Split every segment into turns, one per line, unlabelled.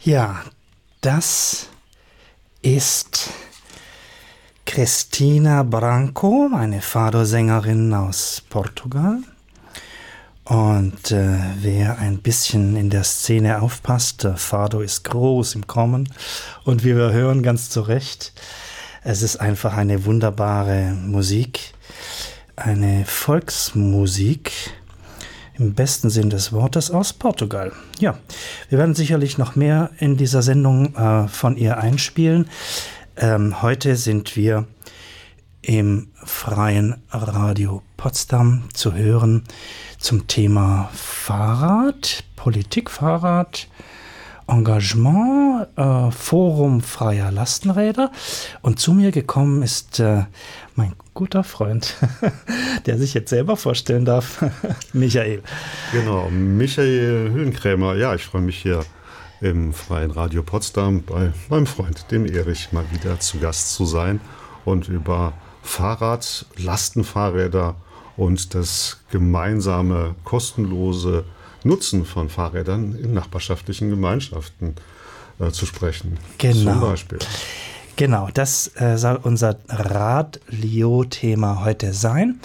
Ja, das ist Cristina Branco, eine Fado-Sängerin aus Portugal. Und wer ein bisschen in der Szene aufpasst, der Fado ist groß im Kommen. Und wie wir hören, ganz zu Recht, es ist einfach eine wunderbare Musik, eine Volksmusik, im besten Sinn des Wortes, aus Portugal. Ja, wir werden sicherlich noch mehr in dieser Sendung von ihr einspielen. Heute sind wir im Freien Radio Potsdam zu hören zum Thema Fahrrad, Politik, Fahrrad, Engagement, Forum freier Lastenräder. Und zu mir gekommen ist mein guter Freund, der sich jetzt selber vorstellen darf, Michael.
Genau, Michael Hüllenkrämer. Ja, ich freue mich hier im Freien Radio Potsdam bei meinem Freund, dem Erich, mal wieder zu Gast zu sein und über Fahrrad, Lastenfahrräder und das gemeinsame, kostenlose Nutzen von Fahrrädern in nachbarschaftlichen Gemeinschaften zu sprechen.
Genau.
Zum Beispiel.
Genau, das soll unser Radio-Thema heute sein.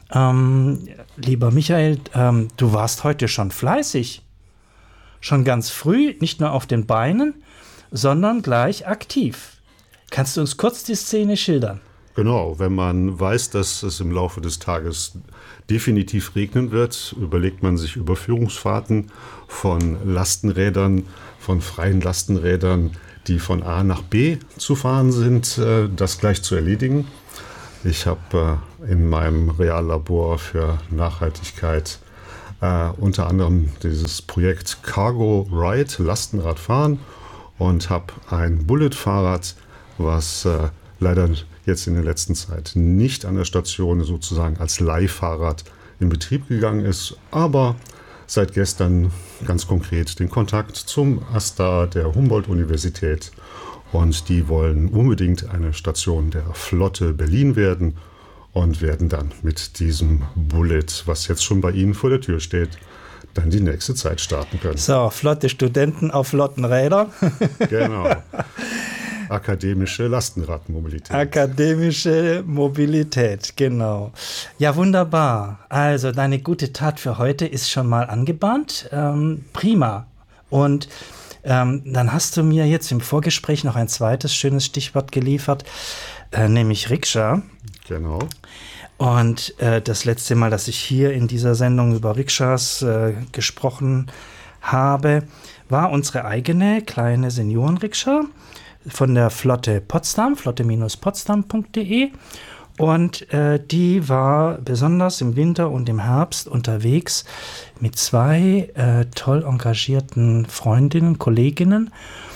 Lieber Michael, du warst heute schon fleißig. Schon ganz früh, nicht nur auf den Beinen, sondern gleich aktiv. Kannst du uns kurz die Szene schildern?
Genau, wenn man weiß, dass es im Laufe des Tages definitiv regnen wird, überlegt man sich Überführungsfahrten von Lastenrädern, von freien Lastenrädern, die von A nach B zu fahren sind, das gleich zu erledigen. Ich habe in meinem Reallabor für Nachhaltigkeit unter anderem dieses Projekt Cargo Ride, Lastenradfahren, und habe ein Bullet-Fahrrad, was leider jetzt in der letzten Zeit nicht an der Station sozusagen als Leihfahrrad in Betrieb gegangen ist, aber seit gestern ganz konkret den Kontakt zum AStA der Humboldt-Universität, und die wollen unbedingt eine Station der Flotte Berlin werden und werden dann mit diesem Bullet, was jetzt schon bei Ihnen vor der Tür steht, dann die nächste Zeit starten können.
So, flotte Studenten auf flotten Rädern.
Genau. Akademische Lastenradmobilität.
Akademische Mobilität, genau. Ja, wunderbar. Also deine gute Tat für heute ist schon mal angebahnt. Prima. Und dann hast du mir jetzt im Vorgespräch noch ein zweites schönes Stichwort geliefert, nämlich Rikscha.
Genau.
Und das letzte Mal, dass ich hier in dieser Sendung über Rikschas gesprochen habe, war unsere eigene kleine Seniorenrikscha von der Flotte Potsdam, flotte-potsdam.de, und die war besonders im Winter und im Herbst unterwegs mit zwei toll engagierten Freundinnen, Kolleginnen.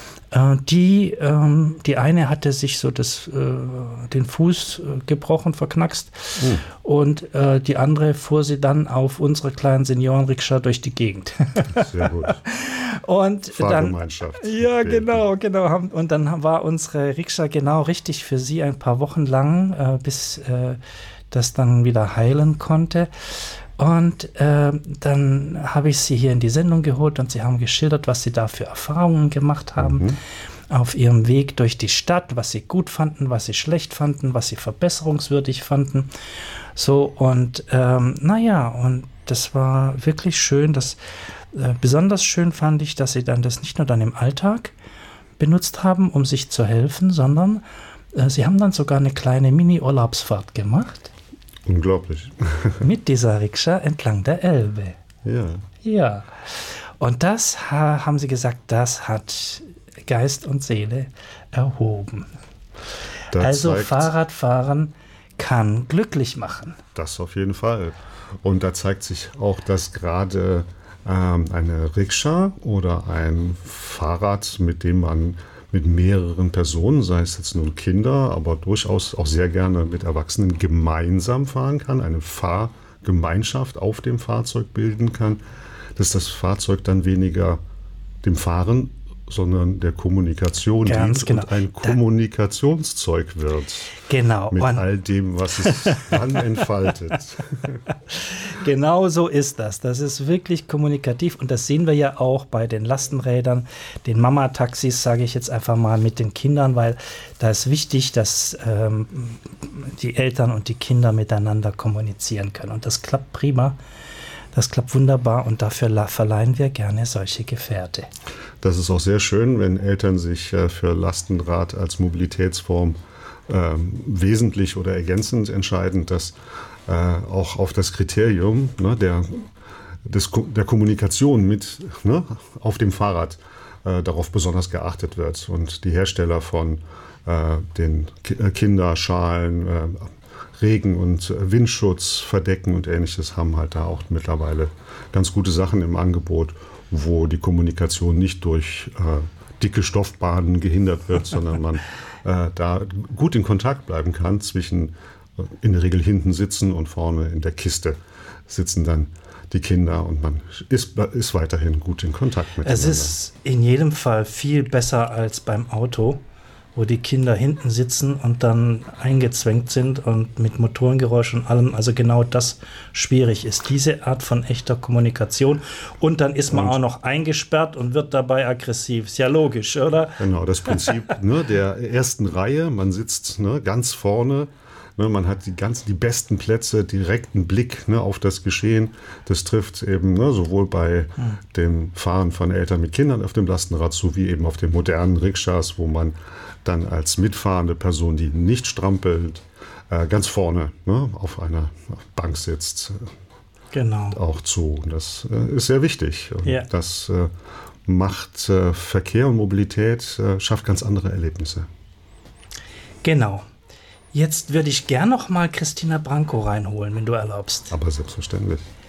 Die eine hatte sich so den Fuß gebrochen, verknackst, und die andere fuhr sie dann auf unserer kleinen Seniorenrikscha durch die Gegend.
Sehr gut.
Und
Fahrgemeinschaft.
Ja, genau. Und dann war unsere Rikscha genau richtig für sie ein paar Wochen lang, bis das dann wieder heilen konnte. Und dann habe ich sie hier in die Sendung geholt und sie haben geschildert, was sie da für Erfahrungen gemacht haben auf ihrem Weg durch die Stadt, was sie gut fanden, was sie schlecht fanden, was sie verbesserungswürdig fanden. So, und und das war wirklich schön. Besonders schön fand ich, dass sie dann das nicht nur dann im Alltag benutzt haben, um sich zu helfen, sondern sie haben dann sogar eine kleine Mini-Urlaubsfahrt gemacht.
Unglaublich.
Mit dieser Rikscha entlang der Elbe.
Ja.
Ja. Und das haben sie gesagt, das hat Geist und Seele erhoben. Also Fahrradfahren kann glücklich machen.
Das auf jeden Fall. Und da zeigt sich auch, dass gerade eine Rikscha oder ein Fahrrad, mit dem man mit mehreren Personen, sei es jetzt nur Kinder, aber durchaus auch sehr gerne mit Erwachsenen gemeinsam fahren kann, eine Fahrgemeinschaft auf dem Fahrzeug bilden kann, dass das Fahrzeug dann weniger dem Fahren sondern der Kommunikation dient und ein Kommunikationszeug wird.
Genau.
Mit all dem, was es dann entfaltet.
Genau so ist das. Das ist wirklich kommunikativ und das sehen wir ja auch bei den Lastenrädern, den Mama-Taxis, sage ich jetzt einfach mal, mit den Kindern, weil da ist wichtig, dass die Eltern und die Kinder miteinander kommunizieren können. Und das klappt prima. Das klappt wunderbar und dafür verleihen wir gerne solche Gefährte.
Das ist auch sehr schön, wenn Eltern sich für Lastenrad als Mobilitätsform wesentlich oder ergänzend entscheiden, dass auch auf das Kriterium der Kommunikation mit auf dem Fahrrad darauf besonders geachtet wird. Und die Hersteller von den Kinderschalen, Regen- und Windschutz, Verdecken und Ähnliches haben halt da auch mittlerweile ganz gute Sachen im Angebot, wo die Kommunikation nicht durch dicke Stoffbahnen gehindert wird, sondern man da gut in Kontakt bleiben kann zwischen in der Regel hinten sitzen und vorne in der Kiste sitzen dann die Kinder und man ist weiterhin gut in Kontakt miteinander.
Es ist in jedem Fall viel besser als beim Auto, wo die Kinder hinten sitzen und dann eingezwängt sind und mit Motorengeräusch und allem, also genau das schwierig ist, diese Art von echter Kommunikation. Und dann ist man auch noch eingesperrt und wird dabei aggressiv. Ist ja logisch, oder?
Genau, das Prinzip der ersten Reihe, man sitzt ganz vorne, man hat die besten Plätze, direkten Blick auf das Geschehen. Das trifft eben sowohl bei dem Fahren von Eltern mit Kindern auf dem Lastenrad sowie eben auf den modernen Rikschas, wo man dann als mitfahrende Person, die nicht strampelt, ganz vorne auf einer Bank sitzt.
Genau.
Auch zu. Das ist sehr wichtig.
Ja.
Das macht Verkehr und Mobilität, schafft ganz andere Erlebnisse.
Genau. Jetzt würde ich gern noch mal Christina Branco reinholen, wenn du erlaubst.
Aber selbstverständlich.